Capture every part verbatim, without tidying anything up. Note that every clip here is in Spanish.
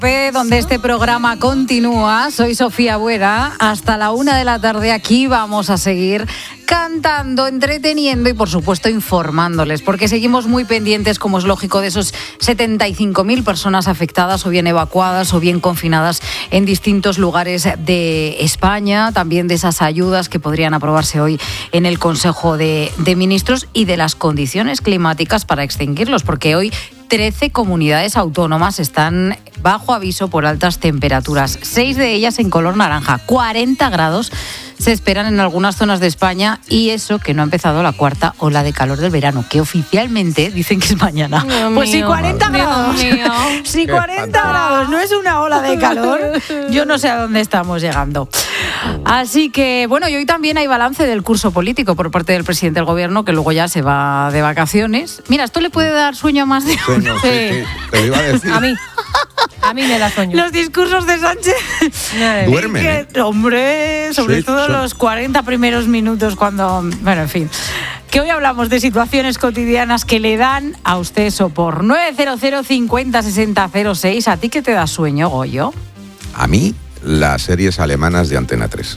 Donde este programa continúa. Soy Sofía Buera. Hasta la una de la tarde aquí vamos a seguir cantando, entreteniendo y por supuesto informándoles, porque seguimos muy pendientes, como es lógico, de esos setenta y cinco mil personas afectadas o bien evacuadas o bien confinadas en distintos lugares de España, también de esas ayudas que podrían aprobarse hoy en el Consejo de, de Ministros y de las condiciones climáticas para extinguirlos, porque hoy trece comunidades autónomas están bajo aviso por altas temperaturas, seis de ellas en color naranja, cuarenta grados se esperan en algunas zonas de España, y eso que no ha empezado la cuarta ola de calor del verano, que oficialmente dicen que es mañana. Dios pues mío, si cuarenta grados, si cuarenta grados no es una ola de calor, yo no sé a dónde estamos llegando. Así que, bueno, y hoy también hay balance del curso político por parte del presidente del gobierno, que luego ya se va de vacaciones. Mira, esto le puede dar sueño a más de uno. Sueño, sí, sí, te lo iba a decir. A mí, a mí me da sueño. Los discursos de Sánchez. Duermen, ¿eh? Que, hombre, sobre Sí, todo sí. los cuarenta primeros minutos cuando... Bueno, en fin. Que hoy hablamos de situaciones cotidianas que le dan a usted sopor. nueve cero cero cincuenta sesenta cero seis. ¿A ti qué te da sueño, Goyo? A mí, las series alemanas de Antena tres.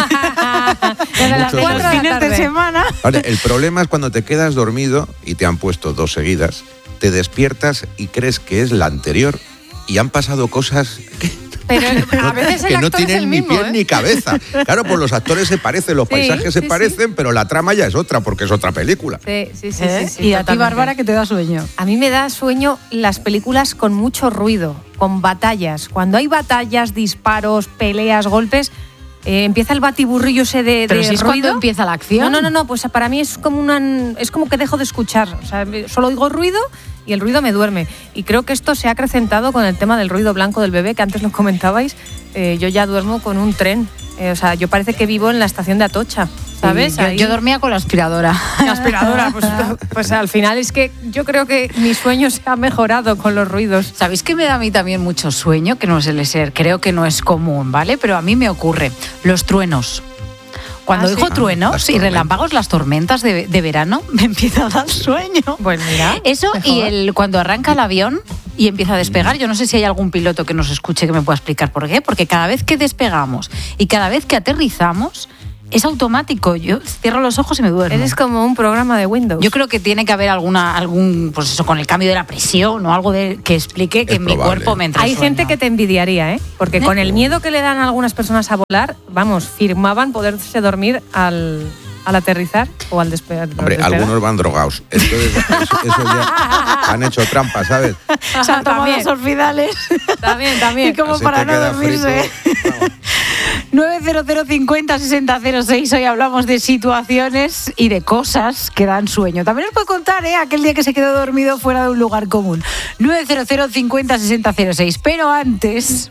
Desde las Muchos cuatro de la Fines de tarde. semana. Ahora, el problema es cuando te quedas dormido y te han puesto dos seguidas, te despiertas y crees que es la anterior y han pasado cosas que, Pero a veces el que no actor es tienen el ni mismo, pie ¿eh? ni cabeza. Claro, pues los actores se parecen, los Sí, paisajes se sí, parecen, pero la trama ya es otra, porque es otra película. Sí, sí, sí. ¿Eh? sí, sí, y a ti, totalmente. Bárbara, ¿qué te da sueño? A mí me da sueño las películas con mucho ruido, con batallas. Cuando hay batallas, disparos, peleas, golpes, eh, empieza el batiburrillo ese de, Pero de si es ruido. cuando empieza la acción. No, no, no, no, pues para mí es como una, es como que dejo de escuchar. O sea, solo oigo ruido y el ruido me duerme. Y creo que esto se ha acrecentado con el tema del ruido blanco del bebé, que antes lo comentabais. Eh, yo ya duermo con un tren. Eh, o sea, yo parece que vivo en la estación de Atocha, ¿sabes? Sí, yo, Ahí- yo dormía con la aspiradora. La aspiradora, pues, pues al final es que yo creo que mi sueño se ha mejorado con los ruidos. ¿Sabéis que me da a mí también mucho sueño? Que no suele ser, creo que no es común, ¿vale? Pero a mí me ocurre. Los truenos. Cuando ¿Ah, oigo sí? truenos Las y tormentas. relámpagos, las tormentas de, de verano, me empieza a dar sueño. Pues mira, Eso mejor. y el cuando arranca el avión y empieza a despegar. Yo no sé si hay algún piloto que nos escuche que me pueda explicar por qué. Porque cada vez que despegamos y cada vez que aterrizamos, es automático. Yo cierro los ojos y me duermo. Eres como un programa de Windows. Yo creo que tiene que haber alguna, algún, pues eso, con el cambio de la presión o algo de, que explique que Es en mi probable. cuerpo me entra Hay sueño. gente que te envidiaría, ¿eh? Porque con el miedo que le dan a algunas personas a volar, vamos, firmaban poderse dormir al, al aterrizar o al despegar. Hombre, al despegar. algunos van drogados. Entonces, eso, eso ya han hecho trampa, ¿sabes? Se han tomado También. los orfidales. También, también. Y como Así para te no queda dormirse. frito. Vamos. nueve cero cero cincuenta sesenta cero seis. Hoy hablamos de situaciones y de cosas que dan sueño. También os puedo contar, ¿eh? Aquel día que se quedó dormido fuera de un lugar común. nueve cero cero cincuenta sesenta cero seis. Pero antes...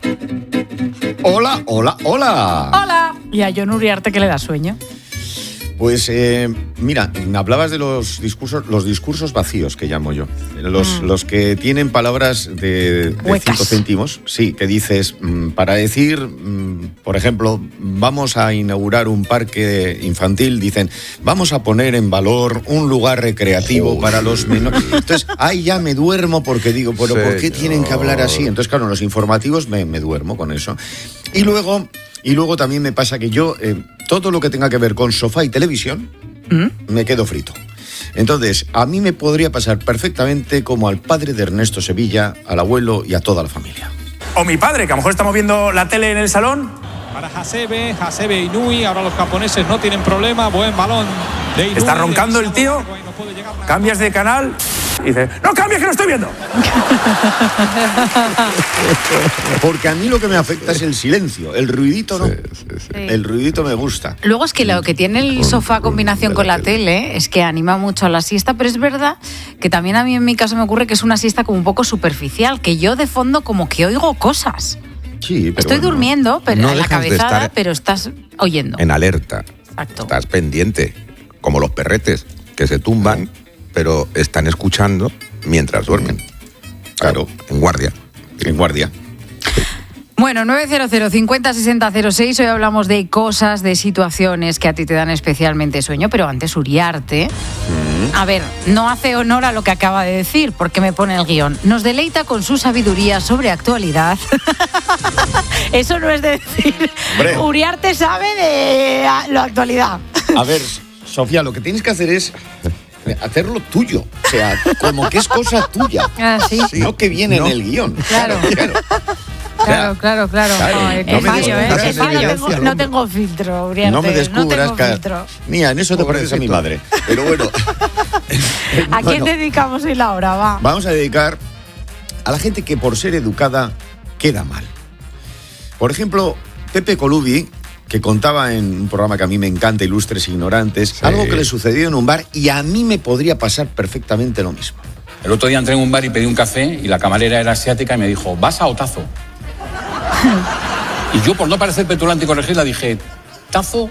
Hola, hola, hola. ¡Hola! Y a Jon Uriarte, que le da sueño. Pues eh, mira, hablabas de los discursos, los discursos vacíos que llamo yo, los, Mm. los que tienen palabras de, de Huecas. cinco céntimos, sí, que dices mm, para decir, mm, por ejemplo, vamos a inaugurar un parque infantil, dicen vamos a poner en valor un lugar recreativo Uy. para los menores. Entonces, ahí ya me duermo porque digo, pero ¿por qué Señor. tienen que hablar así? Entonces, claro, en los informativos me, me duermo con eso. Y luego, y luego también me pasa que yo eh, todo lo que tenga que ver con sofá y televisión ¿Mm? me quedo frito. Entonces, a mí me podría pasar perfectamente como al padre de Ernesto Sevilla, al abuelo y a toda la familia. O mi padre, que a lo mejor estamos viendo la tele en el salón. Para Hasebe, Hasebe Inui, ahora los japoneses no tienen problema, buen balón de Inui. Está roncando el tío, No puede llegar una- cambias de canal y dices, ¡no cambies que lo estoy viendo! Porque a mí lo que me afecta es el silencio, el ruidito no. Sí, sí, sí. El ruidito me gusta. Luego es que lo que tiene el sofá a combinación con la tele es que anima mucho a la siesta, pero es verdad que también a mí en mi caso me ocurre que es una siesta como un poco superficial, que yo de fondo como que oigo cosas. Sí, pero Estoy bueno, durmiendo pero no en la dejas de cabezada, estar pero estás oyendo. En alerta. Exacto. Estás pendiente, como los perretes, que se tumban, pero están escuchando mientras duermen. Claro. En guardia. En guardia. Bueno, Bueno, nueve cero cero cincuenta sesenta cero seis. Hoy hablamos de cosas, de situaciones que a ti te dan especialmente sueño, pero antes Uriarte, a ver, no hace honor a lo que acaba de decir, porque me pone el guión. Nos deleita con su sabiduría sobre actualidad. Eso no es decir. Hombre. Uriarte sabe de la actualidad. A ver, Sofía, lo que tienes que hacer es hacerlo tuyo. O sea, como que es cosa tuya. Ah, sí. Sí. No que viene no. en el guión. Claro. Claro. Claro, claro, claro. claro. No, es no fallo, ¿eh? Es fallo, evidencia, no, tengo, no tengo filtro, Uriarte. No me descubras, no tengo filtro. Mía, en eso te pareces a mi madre. Pero bueno. ¿A quién bueno, dedicamos hoy la hora? Va. Vamos a dedicar a la gente que por ser educada queda mal. Por ejemplo, Pepe Colubi, que contaba en un programa que a mí me encanta, Ilustres Ignorantes, sí. algo que le sucedió en un bar y a mí me podría pasar perfectamente lo mismo. El otro día entré en un bar y pedí un café y la camarera era asiática y me dijo, ¿vas a o tazo? Y yo, por no parecer petulante y corregirla, dije, ¿tazo?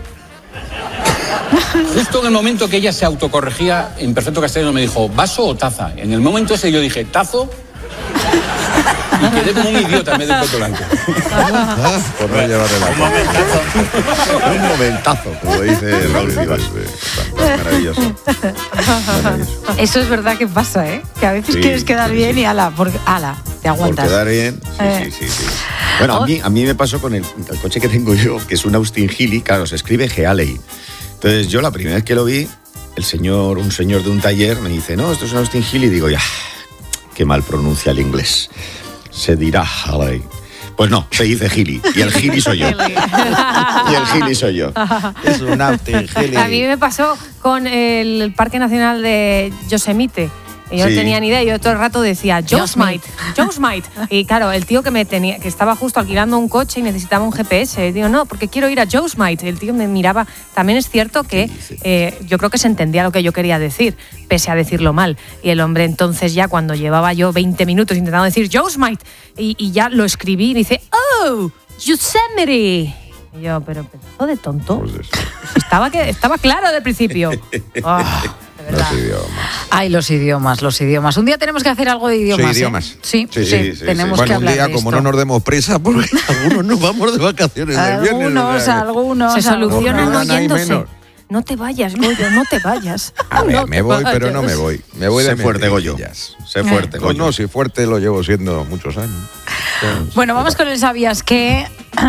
Justo en el momento que ella se autocorregía, en perfecto castellano me dijo, ¿vaso o taza? En el momento ese yo dije, ¿tazo? Y quedé como un idiota en vez de petulante. Ah, por no llevarle la Un momentazo. Un momentazo, como dice Raúl Vivas. Maravilloso. Maravilloso. Eso es verdad que pasa, ¿eh? Que a veces Sí, quieres quedar sí, bien sí. y ala, porque, ala, te aguantas. Por quedar bien, sí, Eh. sí, sí, sí. Bueno, a mí, a mí me pasó con el, el coche que tengo yo, que es un Austin Healey, claro, se escribe Healey. Entonces yo la primera vez que lo vi, el señor, un señor de un taller me dice, no, esto es un Austin Healey, y digo, ya, qué mal pronuncia el inglés. Se dirá Healey. Pues no, se dice Healey, y el Healey soy yo. Y el Healey soy yo. Es un Austin Healey. A mí me pasó con el Parque Nacional de Yosemite. Y yo Sí. no tenía ni idea, yo todo el rato decía Yosemite, Yosemite. Y claro, el tío que me tenía, que estaba justo alquilando un coche y necesitaba un G P S, digo, no, porque quiero ir a Yosemite. El tío me miraba. También es cierto que eh, yo creo que se entendía lo que yo quería decir, pese a decirlo mal. Y el hombre entonces ya cuando llevaba yo veinte minutos intentando decir Yosemite y, y ya lo escribí y dice, oh, Yosemite. Y yo, pero pedazo de tonto. Pues eso. Estaba, que, estaba claro del principio. Oh, de verdad. Los idiomas. Ay, los idiomas, los idiomas. Un día tenemos que hacer algo de idiomas. Sí, idiomas. ¿eh? Sí, Sí, sí, sí, sí, tenemos sí. que Bueno, hablar un día, de como esto. no nos demos prisa, porque algunos nos vamos de vacaciones el viernes. Algunos, o sea que- algunos. Se solucionan Ojalá no hay oyéndose. menos. No te vayas, Goyo, no te vayas. A ver, No me te voy, pero vayas. no me voy. Me voy de Sé fuerte, Goyo. mentirillas. Sé fuerte, No, Goyo. no, si fuerte lo llevo siendo muchos años. Bueno, vamos con el ¿sabías qué?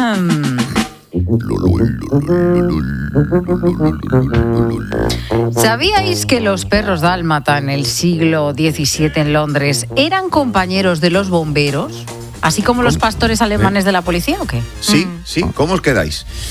¿Sabíais que los perros dálmata en el siglo diecisiete en Londres eran compañeros de los bomberos? ¿Así como los pastores alemanes de la policía o qué? Sí, sí, ¿cómo os quedáis?